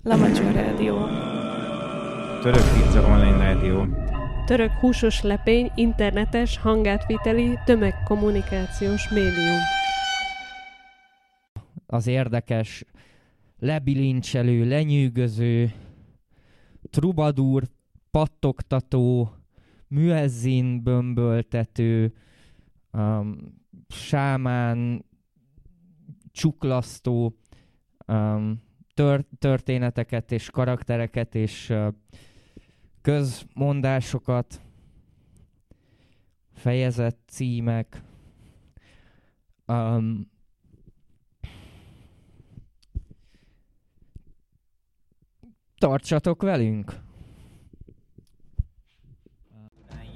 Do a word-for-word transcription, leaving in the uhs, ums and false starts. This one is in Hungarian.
Lamacsa Rádió. Török pizza online rádió. Török húsos lepény internetes hangátviteli tömegkommunikációs médium. Az érdekes, lebilincselő, lenyűgöző, trubadúr, pattogtató, müezzin bömböltető, um, sámán, csuklasztó um, tör- történeteket és karaktereket és uh, közmondásokat, fejezet címek. Um, tartsatok velünk!